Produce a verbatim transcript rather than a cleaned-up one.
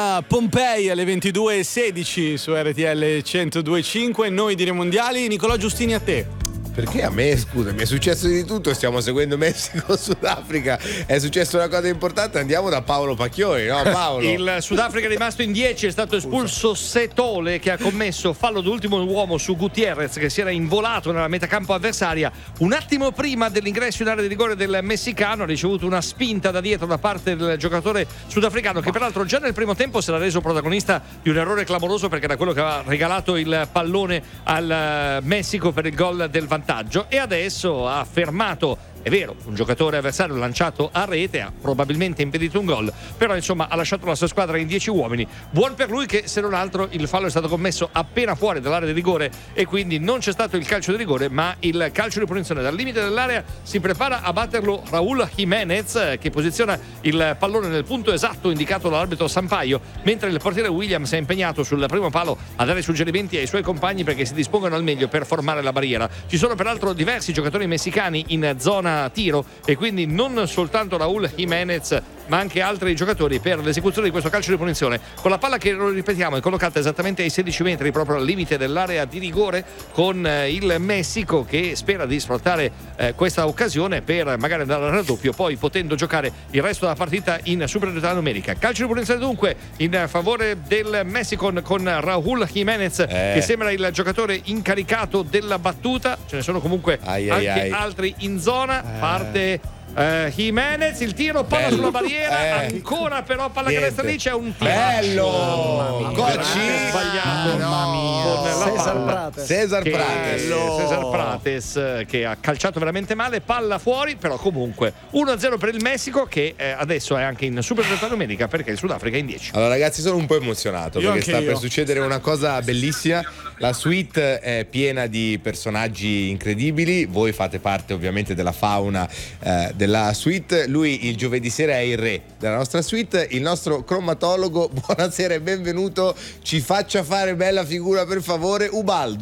Pompei alle ventidue e sedici su R T L centodue e cinque. Noi dire mondiali. Nicolò Giustini, a te. Perché a me, scusa, mi è successo di tutto, stiamo seguendo Messico, Sudafrica, è successa una cosa importante, andiamo da Paolo Pacchioni, no Paolo? Il Sudafrica è rimasto in dieci, è stato espulso Setole che ha commesso fallo d'ultimo uomo su Gutierrez che si era involato nella metacampo avversaria un attimo prima dell'ingresso in area di rigore del messicano, ha ricevuto una spinta da dietro da parte del giocatore sudafricano che peraltro già nel primo tempo si era reso protagonista di un errore clamoroso perché era quello che aveva regalato il pallone al Messico per il gol del vantaggio. E adesso ha fermato, è vero, un giocatore avversario lanciato a rete, ha probabilmente impedito un gol, però insomma ha lasciato la sua squadra in dieci uomini. Buon per lui che se non altro il fallo è stato commesso appena fuori dall'area di rigore e quindi non c'è stato il calcio di rigore ma il calcio di punizione. Dal limite dell'area si prepara a batterlo Raúl Jiménez che posiziona il pallone nel punto esatto indicato dall'arbitro Sampaio, mentre il portiere Williams è impegnato sul primo palo a dare suggerimenti ai suoi compagni perché si dispongano al meglio per formare la barriera. Ci sono peraltro diversi giocatori messicani in zona tiro e quindi non soltanto Raúl Jiménez ma anche altri giocatori per l'esecuzione di questo calcio di punizione con la palla che, lo ripetiamo, è collocata esattamente ai sedici metri proprio al limite dell'area di rigore con eh, il Messico che spera di sfruttare eh, questa occasione per magari andare al raddoppio, poi potendo giocare il resto della partita in superiorità numerica. Calcio di punizione dunque in favore del Messico con Raúl Jiménez eh. che sembra il giocatore incaricato della battuta, ce ne sono comunque ai, anche ai, ai. altri in zona, eh. parte Uh, Jiménez, il tiro, palla bello. Sulla barriera, eh. ancora però palla canestro lì, c'è un tiro bello, Gocci sbagliato, mamma mia, con la Cesar palla. Prates Cesar che, Prates Cesar Prates che ha calciato veramente male, palla fuori, però comunque uno a zero per il Messico che eh, adesso è anche in superiorità numerica perché il Sudafrica è in dieci. Allora ragazzi, sono un po' emozionato io perché sta io. per succedere una cosa bellissima. La suite è piena di personaggi incredibili, voi fate parte ovviamente della fauna eh, della suite. Lui il giovedì sera è il re della nostra suite, il nostro cromatologo, buonasera e benvenuto, ci faccia fare bella figura per favore Ubaldo.